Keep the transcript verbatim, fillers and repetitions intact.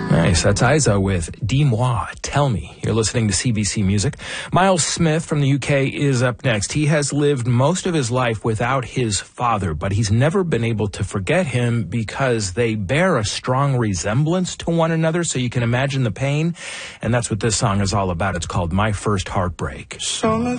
Nice. That's Isa with Dis-moi, Tell Me. You're listening to C B C Music. Miles Smith from the U K is up next. He has lived most of his life without his father, but he's never been able to forget him because they bear a strong resemblance to one another, so you can imagine the pain. And that's what this song is all about. It's called My First Heartbreak. So